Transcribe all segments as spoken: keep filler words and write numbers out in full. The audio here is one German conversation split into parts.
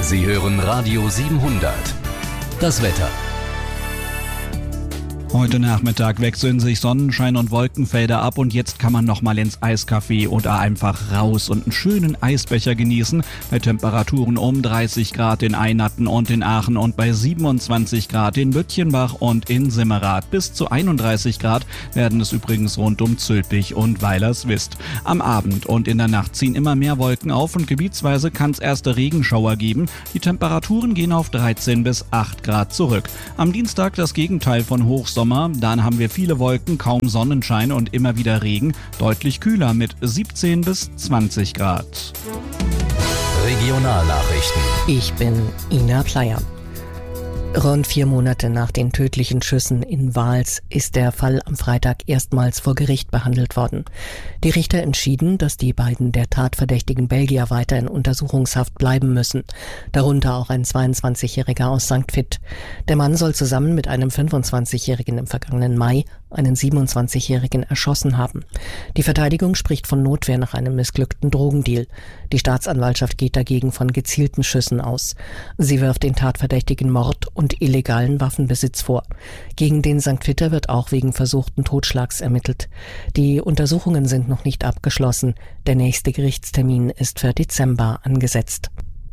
Sie hören Radio siebenhundert. Das Wetter. Heute Nachmittag wechseln sich Sonnenschein und Wolkenfelder ab und jetzt kann man nochmal ins Eiscafé oder einfach raus und einen schönen Eisbecher genießen bei Temperaturen um dreißig Grad in Eynatten und in Aachen und bei siebenundzwanzig Grad in Lütjenbach und in Simmerath. Bis zu einunddreißig Grad werden es übrigens rund um Zülpich und Weilerswist. Am Abend und in der Nacht ziehen immer mehr Wolken auf und gebietsweise kann es erste Regenschauer geben. Die Temperaturen gehen auf dreizehn bis acht Grad zurück. Am Dienstag das Gegenteil von Hochsommer. Dann haben wir viele Wolken, kaum Sonnenschein und immer wieder Regen. Deutlich kühler mit siebzehn bis zwanzig Grad. Regionalnachrichten. Ich bin Ina Pleier. Rund vier Monate nach den tödlichen Schüssen in Vals ist der Fall am Freitag erstmals vor Gericht behandelt worden. Die Richter entschieden, dass die beiden der tatverdächtigen Belgier weiter in Untersuchungshaft bleiben müssen, darunter auch ein zweiundzwanzigjähriger aus Sankt Vith. Der Mann soll zusammen mit einem fünfundzwanzigjährigen im vergangenen Mai einen siebenundzwanzigjährigen erschossen haben. Die Verteidigung spricht von Notwehr nach einem missglückten Drogendeal. Die Staatsanwaltschaft geht dagegen von gezielten Schüssen aus. Sie wirft den Tatverdächtigen Mord und illegalen Waffenbesitz vor. Gegen den Sankt Vither wird auch wegen versuchten Totschlags ermittelt. Die Untersuchungen sind noch nicht abgeschlossen. Der nächste Gerichtstermin ist für Dezember angesetzt.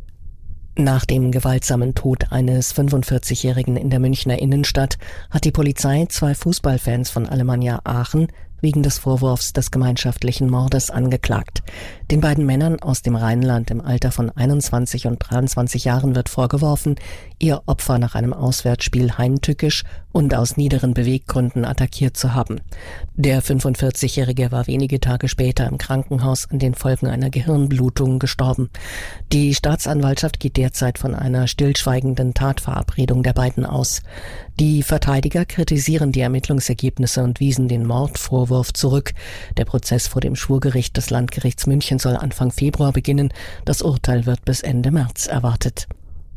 Nach dem gewaltsamen Tod eines fünfundvierzigjährigen in der Münchner Innenstadt hat die Polizei zwei Fußballfans von Alemannia Aachen wegen des Vorwurfs des gemeinschaftlichen Mordes angeklagt. Den beiden Männern aus dem Rheinland im Alter von einundzwanzig und dreiundzwanzig Jahren wird vorgeworfen, ihr Opfer nach einem Auswärtsspiel heimtückisch und aus niederen Beweggründen attackiert zu haben. Der fünfundvierzigjährige war wenige Tage später im Krankenhaus an den Folgen einer Gehirnblutung gestorben. Die Staatsanwaltschaft geht derzeit von einer stillschweigenden Tatverabredung der beiden aus. Die Verteidiger kritisieren die Ermittlungsergebnisse und wiesen den Mordvorwurf zurück. Der Prozess vor dem Schwurgericht des Landgerichts München soll Anfang Februar beginnen. Das Urteil wird bis Ende März erwartet.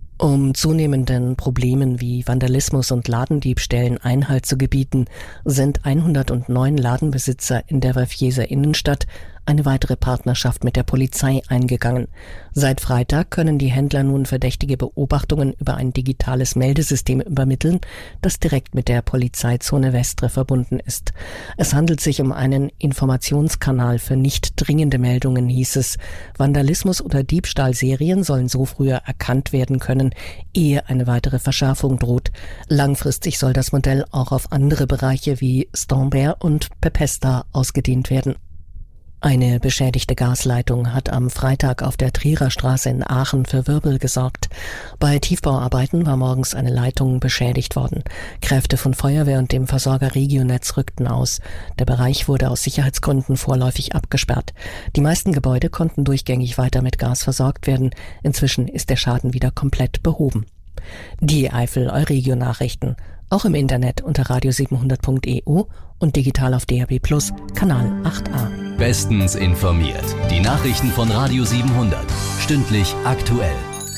Um zunehmenden Problemen wie Vandalismus und Ladendiebstählen Einhalt zu gebieten, sind hundertneun Ladenbesitzer in der Vierser Innenstadt eine weitere Partnerschaft mit der Polizei eingegangen. Seit Freitag können die Händler nun verdächtige Beobachtungen über ein digitales Meldesystem übermitteln, das direkt mit der Polizeizone Westre verbunden ist. Es handelt sich um einen Informationskanal für nicht dringende Meldungen, hieß es. Vandalismus- oder Diebstahlserien sollen so früher erkannt werden können, ehe eine weitere Verschärfung droht. Langfristig soll das Modell auch auf andere Bereiche wie Stambert und Pepesta ausgedehnt werden. Eine beschädigte Gasleitung hat am Freitag auf der Trierer Straße in Aachen für Wirbel gesorgt. Bei Tiefbauarbeiten war morgens eine Leitung beschädigt worden. Kräfte von Feuerwehr und dem Versorger Regionetz rückten aus. Der Bereich wurde aus Sicherheitsgründen vorläufig abgesperrt. Die meisten Gebäude konnten durchgängig weiter mit Gas versorgt werden. Inzwischen ist der Schaden wieder komplett behoben. Die Eifel Euregio Nachrichten. Auch im Internet unter radio siebenhundert punkt e u und digital auf D A B Plus, Kanal acht a. Bestens informiert. Die Nachrichten von Radio siebenhundert. Stündlich aktuell.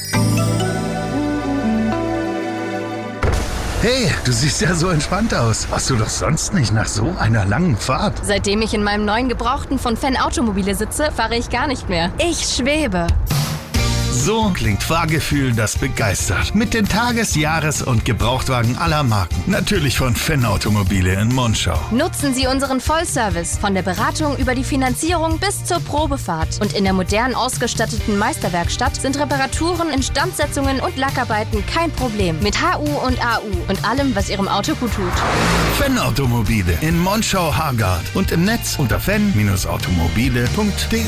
Hey, du siehst ja so entspannt aus. Warst du doch sonst nicht nach so einer langen Fahrt? Seitdem ich in meinem neuen Gebrauchten von Fan Automobile sitze, fahre ich gar nicht mehr. Ich schwebe. So klingt Fahrgefühl, das begeistert. Mit den Tages-, Jahres- und Gebrauchtwagen aller Marken. Natürlich von Fan Automobile in Monschau. Nutzen Sie unseren Vollservice von der Beratung über die Finanzierung bis zur Probefahrt. Und in der modern ausgestatteten Meisterwerkstatt sind Reparaturen, Instandsetzungen und Lackarbeiten kein Problem. Mit H U und A U und allem, was Ihrem Auto gut tut. Fan Automobile in Monschau-Hargard und im Netz unter fan Bindestrich automobile punkt de.